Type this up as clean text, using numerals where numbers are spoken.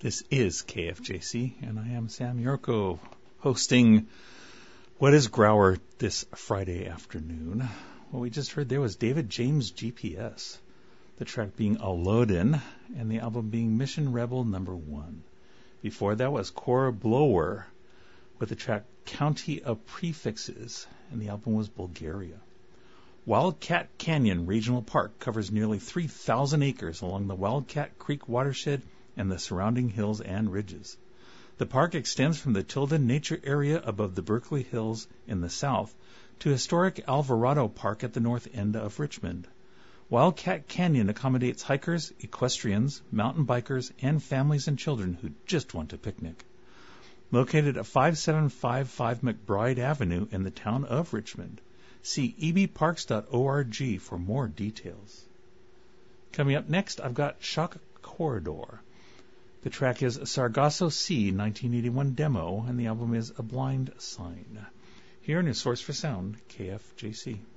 This is KFJC, and I am Sam Yorko, hosting What is Grauer this Friday afternoon. What we just heard there was David James GPS, the track being Alodin, and the album being Mission Rebel No. 1. Before that was Cora Blower with the track County of Prefixes, and the album was Bulgaria. Wildcat Canyon Regional Park covers nearly 3,000 acres along the Wildcat Creek watershed and the surrounding hills and ridges. The park extends from the Tilden Nature Area above the Berkeley Hills in the south to historic Alvarado Park at the north end of Richmond. Wildcat Canyon accommodates hikers, equestrians, mountain bikers, and families and children who just want to picnic. Located at 5755 McBride Avenue in the town of Richmond. See ebparks.org for more details. Coming up next, I've got Shock Corridor. The track is Sargasso Sea 1981 demo, and the album is A Blind Sign. Here in your source for sound, KFJC.